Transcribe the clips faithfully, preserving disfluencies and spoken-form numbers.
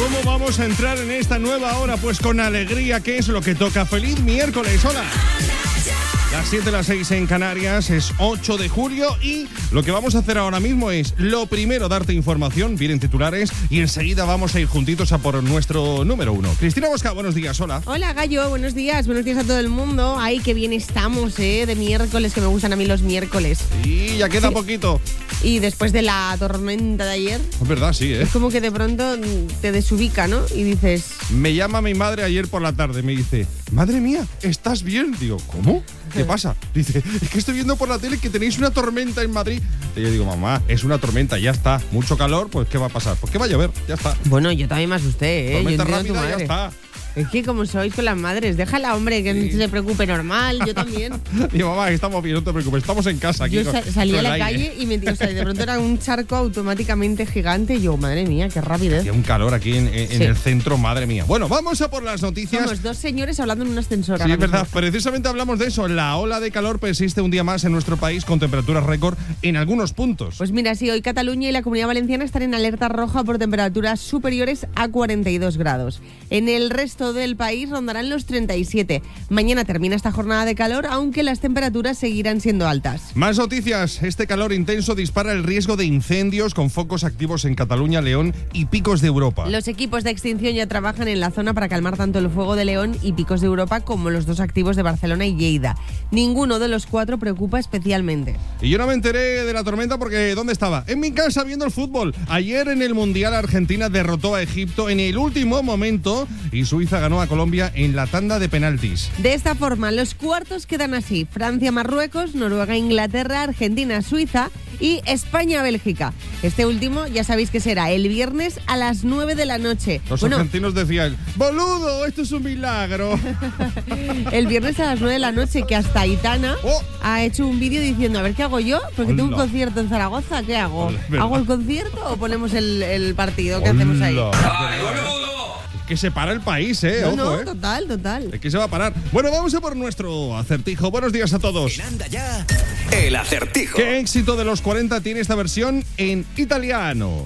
¿Cómo vamos a entrar en esta nueva hora? Pues con alegría, ¿qué es lo que toca? ¡Feliz miércoles! ¡Hola! Las siete, las seis en Canarias, es ocho de julio y lo que vamos a hacer ahora mismo es, lo primero, darte información, vienen titulares y enseguida vamos a ir juntitos a por nuestro número uno. Cristina Bosca, buenos días, hola. Hola, Gallo, buenos días, buenos días a todo el mundo. Ay, qué bien estamos, ¿eh? De miércoles, que me gustan a mí los miércoles. Y ya queda sí. poquito. Y después de la tormenta de ayer... Es verdad, sí, ¿eh? Es como que de pronto te desubica, ¿no? Y dices... Me llama mi madre ayer por la tarde, me dice, madre mía, ¿estás bien? Digo, ¿cómo? ¿Qué pasa? Dice, es que estoy viendo por la tele que tenéis una tormenta en Madrid. Y yo digo, mamá, es una tormenta, ya está. Mucho calor, pues ¿qué va a pasar? Pues que va a llover, ya está. Bueno, yo también me asusté, ¿eh? Tormenta yo rápida, ya está. Es que como sois con las madres, déjala, hombre, que sí. se preocupe, normal, yo también. Digo, mamá, estamos bien, no te preocupes, estamos en casa aquí. Yo con, salí con a la aire. calle y me, o sea, de pronto era un charco automáticamente gigante y yo, madre mía, qué rapidez. Hacía un calor aquí en, en sí. el centro, madre mía. Bueno, vamos a por las noticias. Somos dos señores hablando en un ascensor. Sí, es verdad, precisamente hablamos de eso. La ola de calor persiste un día más en nuestro país con temperaturas récord en algunos puntos. Pues mira, sí, hoy Cataluña y la Comunidad Valenciana están en alerta roja por temperaturas superiores a cuarenta y dos grados. En el resto del país rondarán los treinta y siete. Mañana termina esta jornada de calor, aunque las temperaturas seguirán siendo altas. Más noticias. Este calor intenso dispara el riesgo de incendios con focos activos en Cataluña, León y Picos de Europa. Los equipos de extinción ya trabajan en la zona para calmar tanto el fuego de León y Picos de Europa como los dos activos de Barcelona y Lleida. Ninguno de los cuatro preocupa especialmente. Y yo no me enteré de la tormenta porque ¿dónde estaba? En mi casa viendo el fútbol. Ayer en el Mundial Argentina derrotó a Egipto en el último momento y Suiza ganó a Colombia en la tanda de penaltis. De esta forma, los cuartos quedan así: Francia-Marruecos, Noruega-Inglaterra, Argentina-Suiza y España-Bélgica. Este último ya sabéis que será el viernes a las nueve de la noche. Los bueno, argentinos decían, boludo, esto es un milagro. El viernes a las nueve de la noche, que hasta Aitana oh. ha hecho un vídeo diciendo, a ver, ¿qué hago yo? Porque Hola. tengo un concierto en Zaragoza, ¿qué hago? Hola, ¿hago el concierto o ponemos el, el partido? ¿Qué Hola. hacemos ahí? ¡Ay, boludo! Que se para el país, ¿eh? No, Ojo, no, ¿eh? total, total. Es que se va a parar. Bueno, vamos a por nuestro acertijo. Buenos días a todos. En Anda Ya, el acertijo. ¿Qué éxito de los cuarenta tiene esta versión en italiano?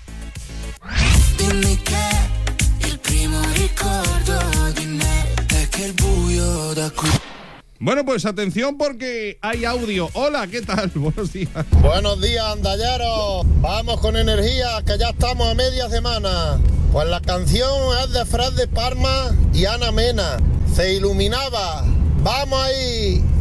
Dimmi che il primo ricordo di me è che il buio da qui. Bueno, pues atención porque hay audio. Hola, ¿qué tal? Buenos días. Buenos días, andalleros. Vamos con energía, que ya estamos a media semana. Pues la canción es de Fred de Palma y Ana Mena. Se iluminaba. ¡Vamos ahí!